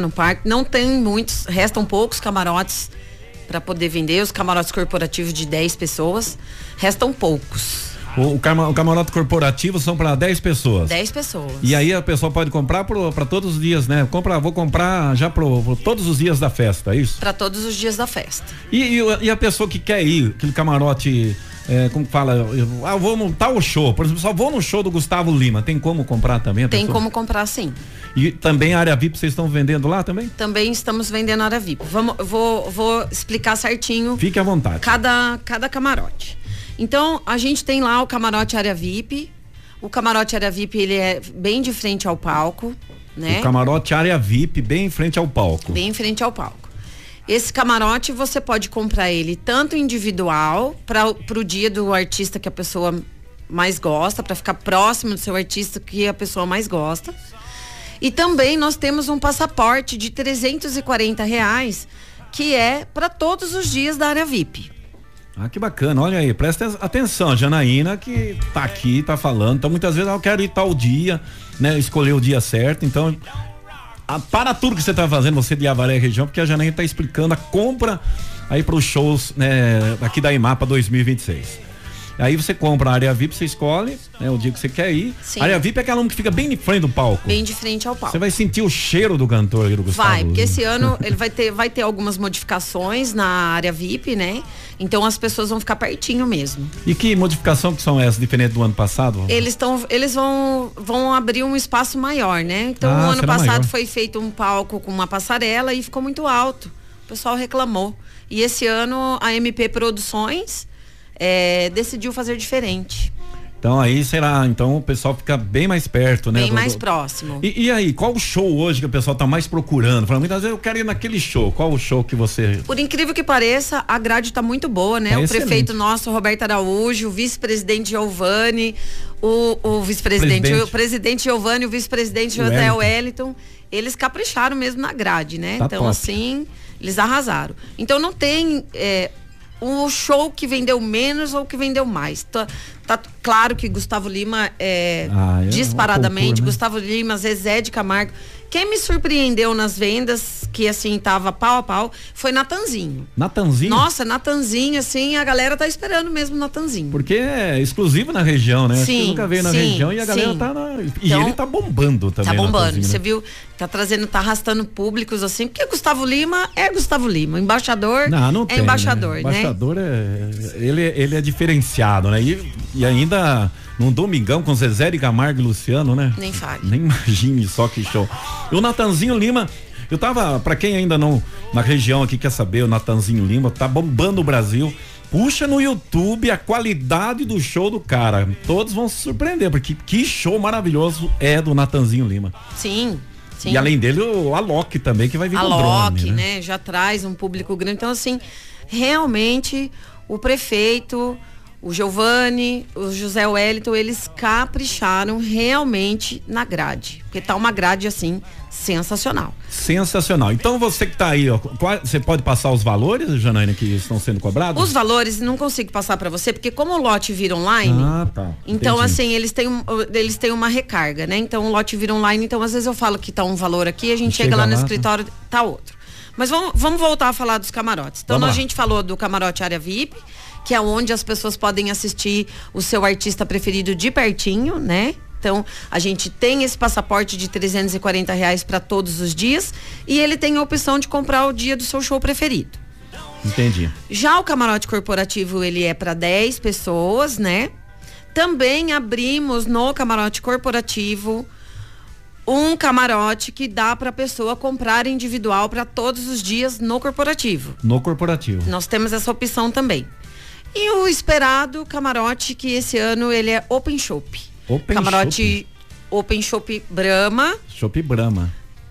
no parque. Não tem muitos, restam poucos camarotes para poder vender, os camarotes corporativos de 10 pessoas, restam poucos. O camarote corporativo são para 10 pessoas. 10 pessoas. E aí a pessoa pode comprar para todos os dias, né? Vou comprar já para todos os dias da festa, é isso? Para todos os dias da festa. E a pessoa que quer ir, aquele camarote, como fala, eu vou montar o show, por exemplo, só vou no show do Gustavo Lima, tem como comprar também? Tem como comprar, sim. E também a área VIP vocês estão vendendo lá também? Também estamos vendendo a área VIP. Vou explicar certinho. Fique à vontade. Cada camarote. Então, a gente tem lá o camarote área VIP. O camarote área VIP, ele é bem de frente ao palco, né? O camarote área VIP, bem em frente ao palco. Bem em frente ao palco. Esse camarote, você pode comprar ele tanto individual, pro dia do artista que a pessoa mais gosta, para ficar próximo do seu artista que a pessoa mais gosta. E também nós temos um passaporte de R$340, que é para todos os dias da área VIP. Ah, que bacana, olha aí, presta atenção, Janaína, que tá aqui, tá falando, então muitas vezes eu quero ir tal dia, né, escolher o dia certo, então para tudo que você tá fazendo, você de Avaré região, porque a Janaína tá explicando a compra aí pros shows, né, aqui da IMAPA 2026. Aí você compra a área VIP, você escolhe, né, o dia que você quer ir. Sim. A área VIP é aquela que fica bem de frente do palco. Bem de frente ao palco. Você vai sentir o cheiro do cantor aí, do Gustavo. Vai, porque esse ano ele vai ter algumas modificações na área VIP, né? Então as pessoas vão ficar pertinho mesmo. E que modificação que são essas, diferente do ano passado? Eles vão abrir um espaço maior, né? Então o ano passado maior. Foi feito um palco com uma passarela e ficou muito alto. O pessoal reclamou. E esse ano a MP Produções decidiu fazer diferente. Então aí será, então o pessoal fica bem mais perto, né? Bem mais próximo. E aí, qual o show hoje que o pessoal tá mais procurando? Fala, muitas vezes eu quero ir naquele show. Qual o show que você... Por incrível que pareça, a grade tá muito boa, né? O prefeito nosso, Roberto Araújo, o vice-presidente Giovanni, o vice-presidente, o presidente Giovanni, o vice-presidente José Wellington, eles capricharam mesmo na grade, né? Tá então top. Assim, eles arrasaram. Então não tem... um show que vendeu menos ou que vendeu mais. Tá claro que Gustavo Lima disparadamente, concurso, né? Gustavo Lima, Zezé de Camargo. Quem me surpreendeu nas vendas, que assim, tava pau a pau, foi Natanzinho. Natanzinho? Nossa, Natanzinho, assim, a galera tá esperando mesmo Natanzinho. Porque é exclusivo na região, né? Sim, nunca veio na região e a galera tá E ele tá bombando também. Tá bombando, você né? viu? Tá arrastando públicos assim, porque Gustavo Lima é Gustavo Lima, embaixador não tem, embaixador, né? né? Embaixador ele é diferenciado, né? E ainda num domingão com Zezé de Camargo e Luciano, né? Nem fale. Nem imagine só que show. E o Natanzinho Lima, eu tava, pra quem ainda não, na região aqui quer saber, o Natanzinho Lima tá bombando o Brasil. Puxa no YouTube a qualidade do show do cara. Todos vão se surpreender, porque que show maravilhoso é do Natanzinho Lima. Sim. Sim. E além dele, o Alok também, que vai vir com drone, Alok, né? Já traz um público grande. Então, assim, realmente, o prefeito, o Giovanni, o José Wellington, eles capricharam realmente na grade. Porque tá uma grade, assim, sensacional. Sensacional. Então você que tá aí, ó, você pode passar os valores, Janaína, que estão sendo cobrados? Os valores não consigo passar para você, porque como o lote vira online, tá. Então Entendi. assim, eles têm uma recarga, né? Então o lote vira online, então às vezes eu falo que tá um valor aqui, a gente chega lá no escritório, tá outro. Mas vamos voltar a falar dos camarotes. Então a gente falou do camarote área VIP, que é onde as pessoas podem assistir o seu artista preferido de pertinho, né? Então, a gente tem esse passaporte de R$340 para todos os dias e ele tem a opção de comprar o dia do seu show preferido. Entendi. Já o camarote corporativo, ele é para 10 pessoas, né? Também abrimos no camarote corporativo um camarote que dá para a pessoa comprar individual para todos os dias no corporativo. No corporativo. Nós temos essa opção também. E o esperado camarote, que esse ano ele é Open Shop. Camarote Open Shop Brahma. Shop Brahma.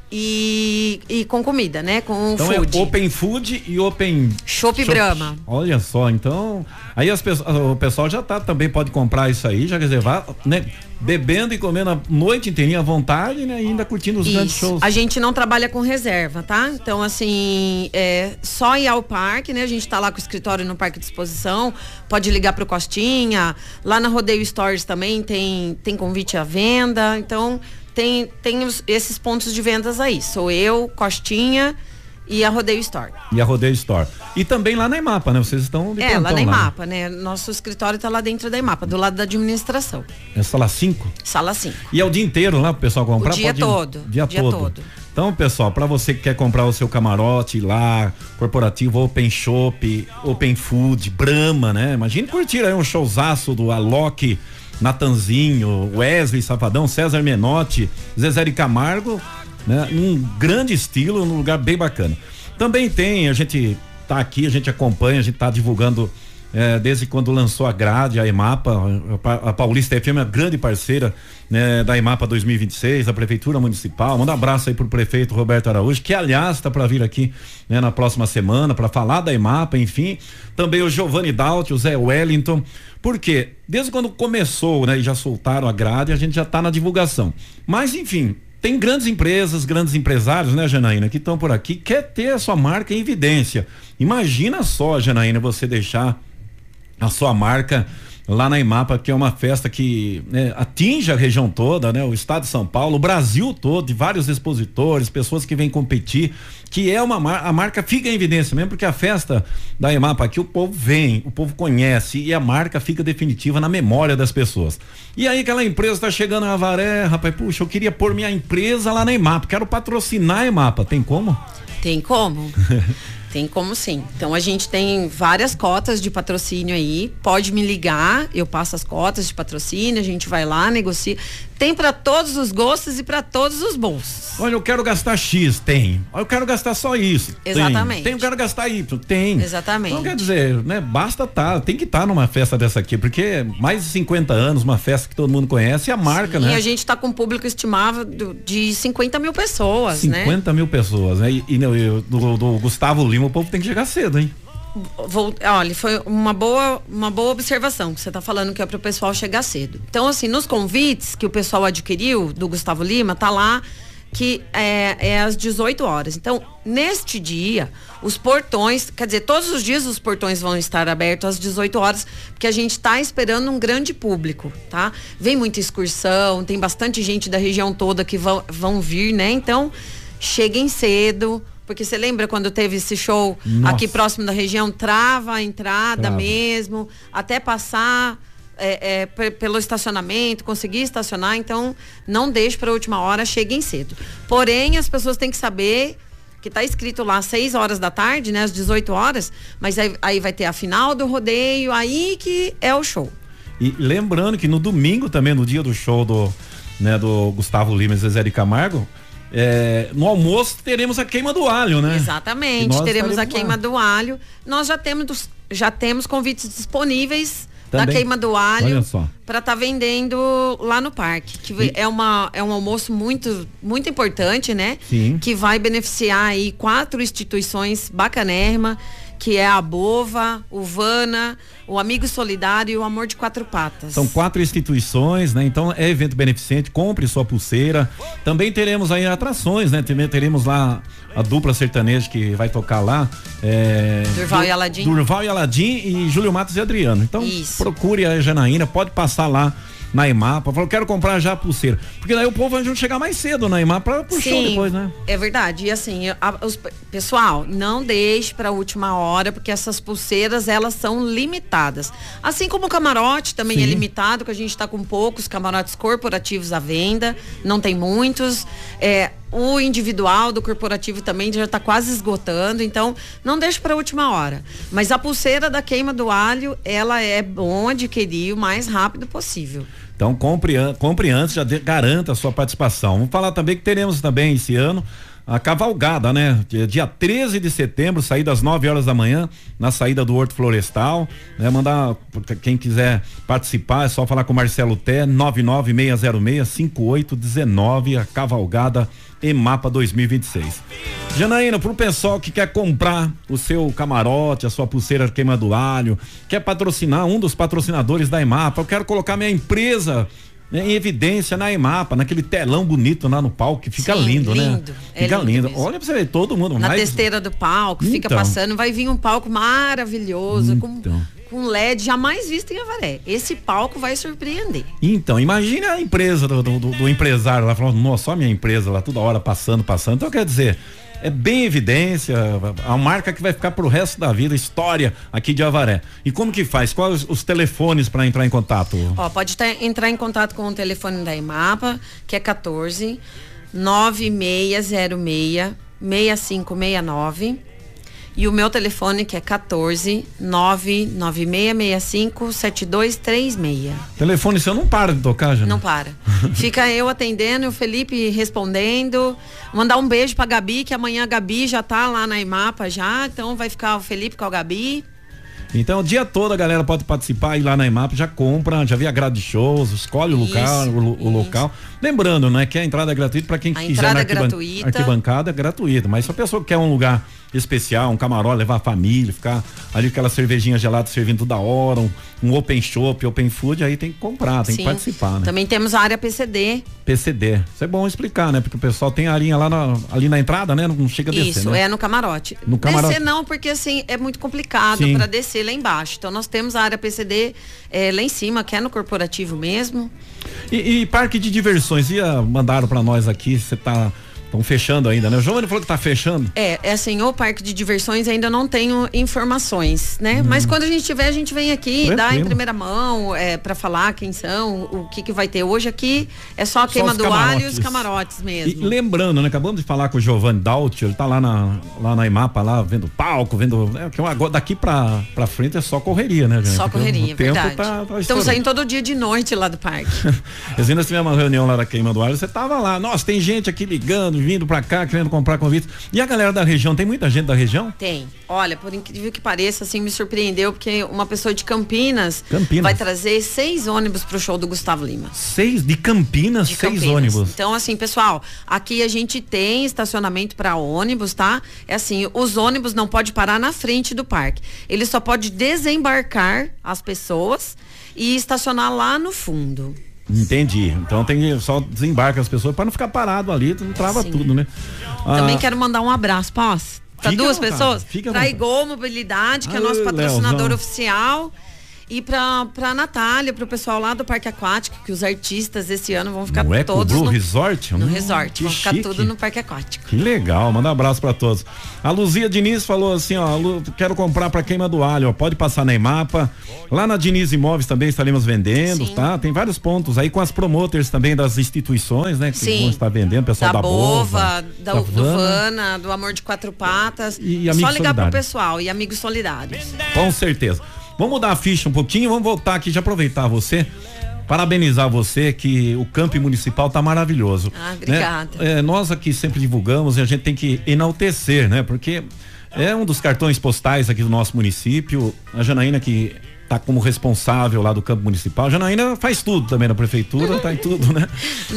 E com comida, né? Com então food. É Open Food e Open Shop Brahma. Olha só, então aí o pessoal já também pode comprar isso aí, já reservar, né? Bebendo e comendo a noite inteirinha à vontade, né? E ainda curtindo os grandes shows. A gente não trabalha com reserva, tá? Então, assim, só ir ao parque, né? A gente tá lá com o escritório no Parque de Exposição, pode ligar pro Costinha, lá na Rodeio Stores também tem convite à venda, então tem esses pontos de vendas aí. Sou eu, Costinha e a Rodeio Store. E também lá na EMAPA, né? Vocês estão de plantão lá na EMAPA, né? Nosso escritório tá lá dentro da EMAPA, do lado da administração. É sala 5? Sala 5. E é o dia inteiro lá pro pessoal comprar? O dia todo. Dia todo. Então, pessoal, para você que quer comprar o seu camarote lá, corporativo, Open Shop, Open Food, Brahma, né? Imagine curtir aí um showzaço do Alok, Natanzinho, Wesley Safadão, César Menotti, Zezé de Camargo, né? Num grande estilo, num lugar bem bacana. Também tem, a gente tá aqui, a gente acompanha, a gente tá divulgando desde quando lançou a grade, a EMAPA, a Paulista FM é uma grande parceira, né, da EMAPA 2026, da Prefeitura Municipal. Manda um abraço aí pro prefeito Roberto Araújo, que aliás está para vir aqui, né, na próxima semana para falar da EMAPA, enfim. Também o Giovanni Daut, o Zé Wellington. Porque desde quando começou, né, e já soltaram a grade, a gente já tá na divulgação. Mas enfim, tem grandes empresas, grandes empresários, né, Janaína, que estão por aqui, quer ter a sua marca em evidência. Imagina só, Janaína, você deixar a sua marca lá na EMAPA, que é uma festa que, né, atinge a região toda, né? O estado de São Paulo, o Brasil todo, de vários expositores, pessoas que vêm competir, que é a marca fica em evidência mesmo, porque a festa da EMAPA aqui o povo vem, o povo conhece e a marca fica definitiva na memória das pessoas. E aí aquela empresa tá chegando na Avaré, rapaz, puxa, eu queria pôr minha empresa lá na EMAPA, quero patrocinar a EMAPA, tem como? Tem como. Tem como sim. Então a gente tem várias cotas de patrocínio aí. Pode me ligar, eu passo as cotas de patrocínio, a gente vai lá, negocia. Tem para todos os gostos e para todos os bolsos. Olha, eu quero gastar X, tem. Eu quero gastar só isso. Exatamente. Tem, eu quero gastar Y, tem. Exatamente. Então quer dizer, né, basta tem que estar numa festa dessa aqui, porque mais de 50 anos, uma festa que todo mundo conhece, é a marca, né? E a gente tá com um público estimável de 50 mil pessoas, 50 mil pessoas, né? E do Gustavo Lima, o povo tem que chegar cedo, hein? Olha, foi uma boa observação que você tá falando, que é pro pessoal chegar cedo. Então, assim, nos convites que o pessoal adquiriu do Gustavo Lima, tá lá que é às 18 horas. Então, neste dia, os portões, quer dizer, todos os dias os portões vão estar abertos às 18 horas, porque a gente tá esperando um grande público, tá? Vem muita excursão, tem bastante gente da região toda que vão vir, né? Então, cheguem cedo. Porque você lembra quando teve esse show aqui próximo da região, trava a entrada mesmo, até passar pelo estacionamento, conseguir estacionar, então não deixe para a última hora, cheguem cedo. Porém, as pessoas têm que saber que tá escrito lá às 6 horas da tarde, né, às 18 horas, mas aí vai ter a final do rodeio, aí que é o show. E lembrando que no domingo também, no dia do show do Gustavo Lima e Zezé de Camargo, no almoço teremos a queima do alho, né? Exatamente, teremos a queima do alho. Nós já temos convites disponíveis também, da queima do alho para estar vendendo lá no parque, que é um almoço muito, muito importante, né? Sim. Que vai beneficiar aí 4 instituições bacanérrimas, que é a Bova, o Vana, o Amigo Solidário e o Amor de Quatro Patas. São 4 instituições, né? Então é evento beneficente, compre sua pulseira. Também teremos aí atrações, né? Também teremos lá a dupla sertaneja que vai tocar lá. Durval e Aladim. Durval e Aladim e Júlio Matos e Adriano. Então procure a Janaína, pode passar lá na EMAPA, falou, quero comprar já a pulseira, porque daí o povo vai chegar mais cedo na EMAPA pro show depois, né? É verdade, e assim, pessoal, não deixe pra última hora, porque essas pulseiras, elas são limitadas, assim como o camarote também é limitado, que a gente tá com poucos camarotes corporativos à venda, não tem muitos, o individual do corporativo também já está quase esgotando, então não deixe para a última hora. Mas a pulseira da queima do alho, ela é bom adquirir o mais rápido possível. Então compre antes, já garanta a sua participação. Vamos falar também que teremos também esse ano a cavalgada, né? Dia 13 de setembro, saída às 9 horas da manhã, na saída do Horto Florestal, né? Mandar, quem quiser participar, é só falar com o Marcelo Té, 99606-5819, a cavalgada EMAPA 2026. Janaína, pro pessoal que quer comprar o seu camarote, a sua pulseira queima do alho, quer patrocinar um dos patrocinadores da EMAPA, eu quero colocar minha empresa em evidência na EMAPA, naquele telão bonito lá no palco, que fica lindo, né? Fica lindo. Olha pra você ver, todo mundo. Na testeira do palco, fica passando, vai vir um palco maravilhoso, com LED jamais visto em Avaré. Esse palco vai surpreender. Então, imagine a empresa do empresário lá falando, nossa, só minha empresa lá toda hora passando. Então quer dizer, é bem evidência, a marca que vai ficar pro resto da vida, história aqui de Avaré. E como que faz? Quais os telefones para entrar em contato? Pode entrar em contato com o telefone da EMAPA, que é 14 9606 6569. E o meu telefone, que é 14 99665 7236. Telefone seu não para de tocar, Jana? Não para. Fica eu atendendo, o Felipe respondendo. Mandar um beijo pra Gabi, que amanhã a Gabi já tá lá na EMAPA já. Então vai ficar o Felipe com a Gabi. Então o dia todo a galera pode participar, ir lá na EMAPA, já compra, já vê a grade de shows, escolhe o local. Lembrando, né, que a entrada é gratuita para quem quiser na arquibancada é gratuita, mas se a pessoa quer um lugar especial, um camarote, levar a família, ficar ali com aquela cervejinha gelada servindo toda hora, um open shop, open food, aí tem que comprar, tem que participar, né? Também temos a área PCD. PCD, isso é bom explicar, né? Porque o pessoal tem a arinha lá ali na entrada, né? Não chega a descer, isso, né? É no camarote. Descer não, porque assim, é muito complicado para descer lá embaixo. Então nós temos a área PCD lá em cima, que é no corporativo mesmo. E parque de diversões, mandaram para nós aqui, você tá... Estão fechando ainda, né? O João falou que tá fechando. É assim, o parque de diversões ainda não tenho informações, né? Mas quando a gente tiver, a gente vem aqui, dá em primeira mão, para falar quem são, o que vai ter hoje aqui. É só a queima do alho e os camarotes mesmo. E lembrando, né? Acabamos de falar com o Giovanni Daut, ele tá lá na EMAPA, lá vendo palco, daqui pra frente é só correria, né, gente? Só correria, verdade. Estamos saindo todo dia de noite lá do parque. Nós tivemos uma reunião lá da queima do alho, você tava lá, nossa, tem gente aqui ligando, vindo pra cá, querendo comprar convites. E a galera da região, tem muita gente da região? Tem. Olha, por incrível que pareça, assim, me surpreendeu, porque uma pessoa de Campinas vai trazer 6 ônibus pro show do Gustavo Lima. 6 de Campinas? 6 ônibus. Então, assim, pessoal, aqui a gente tem estacionamento para ônibus, tá? É assim, os ônibus não podem parar na frente do parque. Ele só pode desembarcar as pessoas e estacionar lá no fundo. Entendi. Então tem que só desembarcar as pessoas para não ficar parado ali, não trava tudo, né? Também quero mandar um abraço, posso? Para 2 pessoas? Pra Igor Mobilidade, que é nosso patrocinador oficial. E pra Natália, pro pessoal lá do Parque Aquático, que os artistas esse ano vão ficar todos no resort? No resort, vão ficar chique. Tudo no Parque Aquático. Que legal, manda um abraço pra todos. A Luzia Diniz falou assim, quero comprar pra queima do alho, pode passar na EMAPA. Lá na Diniz Imóveis também estaremos vendendo, tá? Tem vários pontos aí com as promoters também das instituições, né? Que vão estar vendendo, pessoal da Bova, do Vana, do Amor de Quatro Patas. E só ligar pro pessoal e amigos solidários. Com certeza. Vamos mudar a ficha um pouquinho, vamos voltar aqui, já aproveitar você, parabenizar você, que o Campi Municipal tá maravilhoso. Obrigada. Né? Nós aqui sempre divulgamos e a gente tem que enaltecer, né? Porque é um dos cartões postais aqui do nosso município, a Janaína que tá como responsável lá do campo municipal. A Janaína faz tudo também na prefeitura, tá em tudo, né?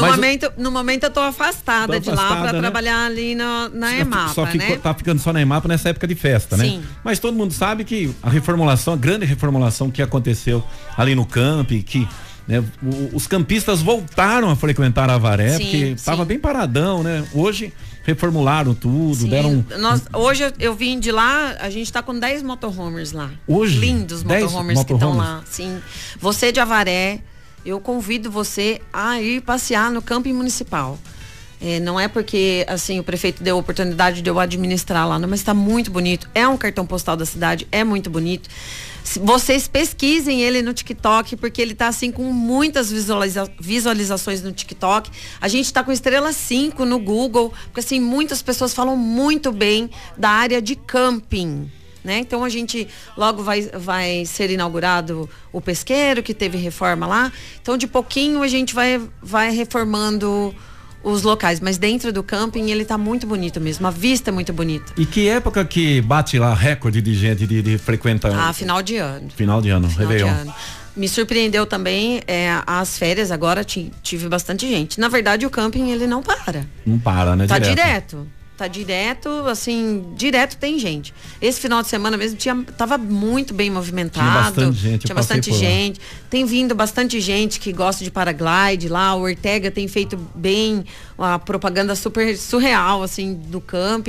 No momento eu tô afastada de lá para trabalhar ali na EMAPA, Tá ficando só na EMAPA nessa época de festa, né? Sim. Mas todo mundo sabe que a grande reformulação que aconteceu ali no campi, que né, os campistas voltaram a frequentar Avaré, porque tava bem paradão, né? Hoje reformularam tudo, deram... Hoje eu vim de lá, a gente tá com 10 motorhomers lá. Hoje? Lindos motorhomers que estão lá. Sim. Você de Avaré, eu convido você a ir passear no camping municipal. Não é porque, assim, o prefeito deu a oportunidade de eu administrar lá, não, mas está muito bonito. É um cartão postal da cidade, é muito bonito. Vocês pesquisem ele no TikTok, porque ele tá assim com muitas visualizações no TikTok. A gente tá com estrela 5 no Google, porque assim, muitas pessoas falam muito bem da área de camping, né? Então a gente logo vai ser inaugurado o pesqueiro, que teve reforma lá. Então de pouquinho a gente vai reformando os locais, mas dentro do camping ele tá muito bonito mesmo, a vista é muito bonita. E que época que bate lá recorde de gente de frequentar? Final de ano. Final de ano, Réveillon. Me surpreendeu também as férias, agora tive bastante gente. Na verdade o camping ele não para. Não para, né? Tá direto. Tá direto, assim, direto tem gente. Esse final de semana mesmo tava muito bem movimentado. Tinha bastante gente. Tem vindo bastante gente que gosta de paraglide lá. O Ortega tem feito bem a propaganda super surreal, assim, do camping.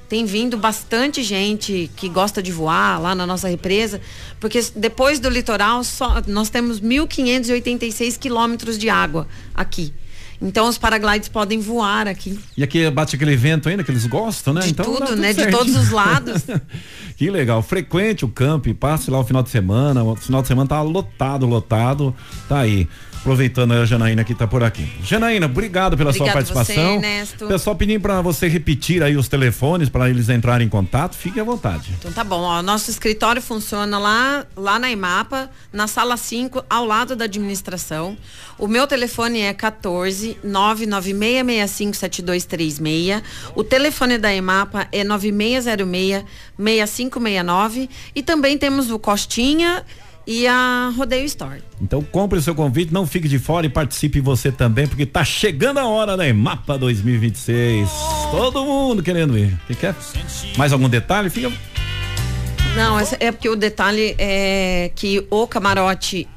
tem vindo bastante gente que gosta de voar lá na nossa represa, porque depois do litoral nós temos 1.586 quilômetros de água aqui. Então os paraglides podem voar aqui. E aqui bate aquele vento ainda que eles gostam, né? De então, tudo, né? De todos os lados. Que legal. Frequente o camp, passe lá o final de semana. O final de semana tá lotado. Tá aí. Aproveitando a Janaína que tá por aqui. Janaína, obrigado pela sua participação. Você, Ernesto. Pessoal pedindo para você repetir aí os telefones para eles entrarem em contato, fique à vontade. Então tá bom, ó, nosso escritório funciona lá na EMAPA, na sala 5, ao lado da administração. O meu telefone é 14 99665 7236. O telefone da EMAPA é 9606 6569 e também temos o Costinha e a Rodeio Store. Então compre o seu convite, não fique de fora e participe você também, porque tá chegando a hora da EMAPA 2026. Todo mundo querendo ir. Quem quer? Mais algum detalhe? Fica... Não, é porque o detalhe é que o camarote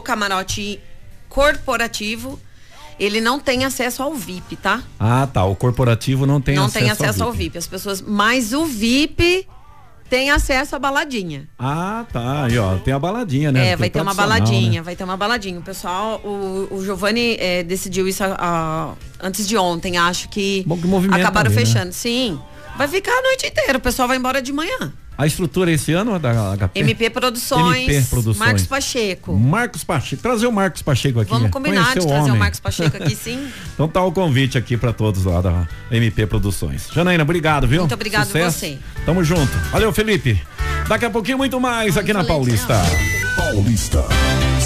corporativo, ele não tem acesso ao VIP, tá? Ah, tá. O corporativo não tem acesso ao VIP. As pessoas, mas o VIP tem acesso à baladinha. Ah, tá. Aí, ó, tem a baladinha, né? É, vai ter uma baladinha, né? O pessoal, o Giovanni decidiu isso antes de ontem, acho que acabaram também, fechando. Né? Sim, vai ficar a noite inteira, o pessoal vai embora de manhã. A estrutura esse ano é da HP? MP Produções. Marcos Pacheco. Trazer o Marcos Pacheco aqui. Vamos combinar de trazer o Marcos Pacheco aqui, sim. Então tá o convite aqui pra todos lá da MP Produções. Janaína, obrigado, viu? Muito obrigado a você. Tamo junto. Valeu, Felipe. Daqui a pouquinho muito mais aqui na Paulista.